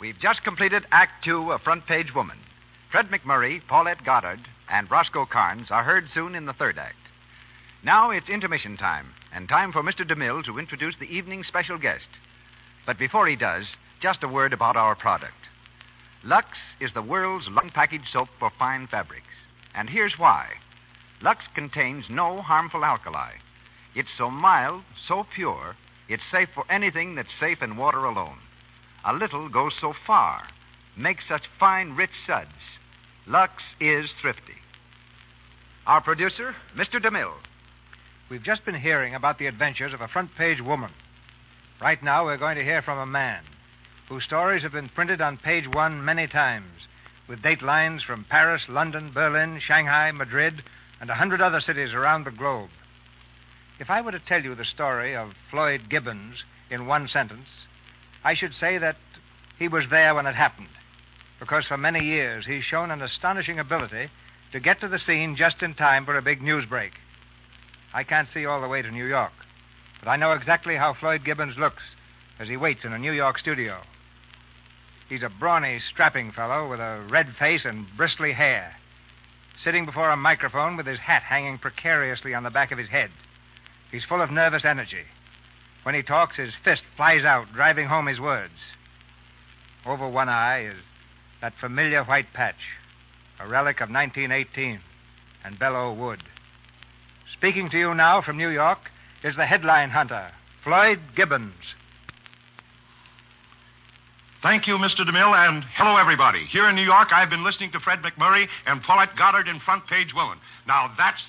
We've just completed Act Two of Front Page Woman. Fred McMurray, Paulette Goddard, and Roscoe Carnes are heard soon in the third act. Now it's intermission time, and time for Mr. DeMille to introduce the evening's special guest. But before he does, just a word about our product. Lux is the world's long-package soap for fine fabrics. And here's why. Lux contains no harmful alkali. It's so mild, so pure, it's safe for anything that's safe in water alone. A little goes so far, makes such fine, rich suds. Lux is thrifty. Our producer, Mr. DeMille. We've just been hearing about the adventures of a front-page woman. Right now, we're going to hear from a man whose stories have been printed on page one many times, with date lines from Paris, London, Berlin, Shanghai, Madrid, and 100 other cities around the globe. If I were to tell you the story of Floyd Gibbons in one sentence, I should say that he was there when it happened, because for many years he's shown an astonishing ability to get to the scene just in time for a big news break. I can't see all the way to New York, but I know exactly how Floyd Gibbons looks as he waits in a New York studio. He's a brawny, strapping fellow with a red face and bristly hair, sitting before a microphone with his hat hanging precariously on the back of his head. He's full of nervous energy. When he talks, his fist flies out, driving home his words. Over one eye is that familiar white patch, a relic of 1918 and Belleau Wood. Speaking to you now from New York is the headline hunter, Floyd Gibbons. Thank you, Mr. DeMille, and hello, everybody. Here in New York, I've been listening to Fred McMurray and Paulette Goddard in Front Page Woman. Now, that's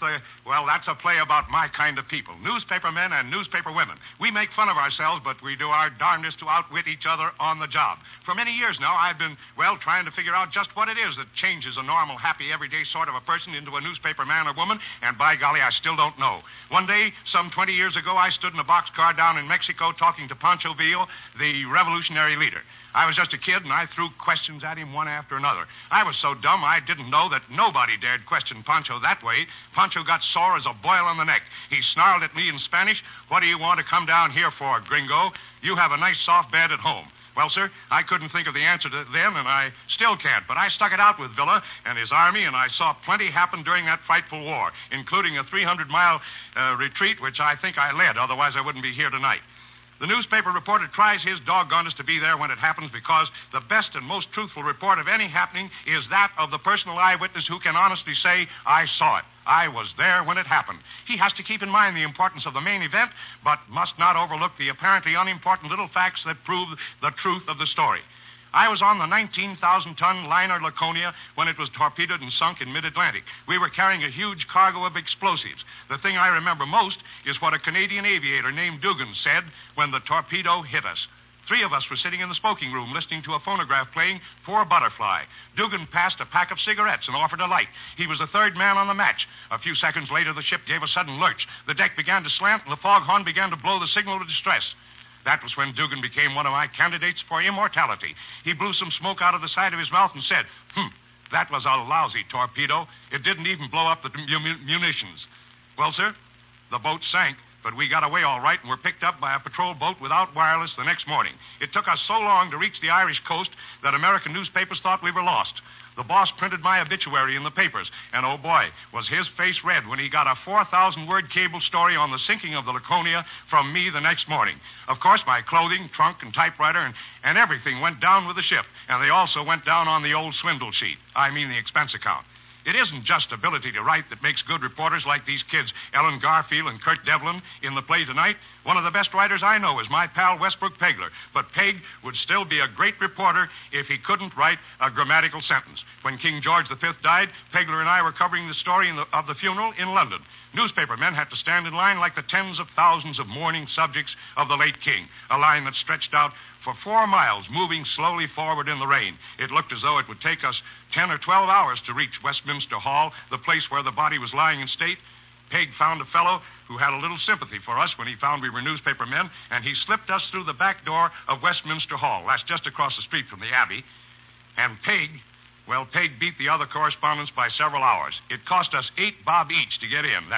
a play about my kind of people, newspaper men and newspaper women. We make fun of ourselves, but we do our darndest to outwit each other on the job. For many years now, I've been, trying to figure out just what it is that changes a normal, happy, everyday sort of a person into a newspaper man or woman, and by golly, I still don't know. One day, some 20 years ago, I stood in a boxcar down in Mexico talking to Pancho Villa, the revolutionary leader. I was just a kid, and I threw questions at him one after another. I was so dumb, I didn't know that nobody dared question Pancho that way. Pancho got sore as a boil on the neck. He snarled at me in Spanish, "What do you want to come down here for, gringo? You have a nice soft bed at home." Well, sir, I couldn't think of the answer to then, and I still can't. But I stuck it out with Villa and his army, and I saw plenty happen during that frightful war, including a 300-mile retreat, which I think I led. Otherwise, I wouldn't be here tonight. The newspaper reporter tries his doggonest to be there when it happens because the best and most truthful report of any happening is that of the personal eyewitness who can honestly say, "I saw it. I was there when it happened." He has to keep in mind the importance of the main event, but must not overlook the apparently unimportant little facts that prove the truth of the story. I was on the 19,000-ton liner Laconia when it was torpedoed and sunk in mid-Atlantic. We were carrying a huge cargo of explosives. The thing I remember most is what a Canadian aviator named Dugan said when the torpedo hit us. 3 of us were sitting in the smoking room listening to a phonograph playing Poor Butterfly. Dugan passed a pack of cigarettes and offered a light. He was the third man on the match. A few seconds later, the ship gave a sudden lurch. The deck began to slant, and the foghorn began to blow the signal of distress. That was when Dugan became one of my candidates for immortality. He blew some smoke out of the side of his mouth and said, that was a lousy torpedo. It didn't even blow up the munitions." Well, sir, the boat sank, but we got away all right and were picked up by a patrol boat without wireless the next morning. It took us so long to reach the Irish coast that American newspapers thought we were lost. The boss printed my obituary in the papers, and oh boy, was his face red when he got a 4,000-word cable story on the sinking of the Laconia from me the next morning. Of course, my clothing, trunk, and typewriter and everything went down with the ship, and they also went down on the old swindle sheet. I mean the expense account. It isn't just ability to write that makes good reporters like these kids, Ellen Garfield and Kurt Devlin, in the play tonight. One of the best writers I know is my pal Westbrook Pegler. But Peg would still be a great reporter if he couldn't write a grammatical sentence. When King George V died, Pegler and I were covering the story of the funeral in London. Newspaper men had to stand in line like the tens of thousands of mourning subjects of the late king, a line that stretched out for 4 miles, moving slowly forward in the rain. It looked as though it would take us 10 or 12 hours to reach Westminster Hall, the place where the body was lying in state. Peg found a fellow who had a little sympathy for us when he found we were newspaper men, and he slipped us through the back door of Westminster Hall. That's just across the street from the Abbey. And Peg beat the other correspondents by several hours. It cost us $8 bob each to get in.